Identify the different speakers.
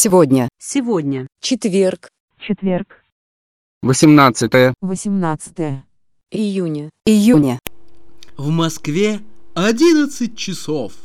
Speaker 1: Сегодня.
Speaker 2: Сегодня.
Speaker 1: Четверг.
Speaker 3: Четверг.
Speaker 4: 18
Speaker 1: Июня. Июня.
Speaker 5: В Москве 11 часов.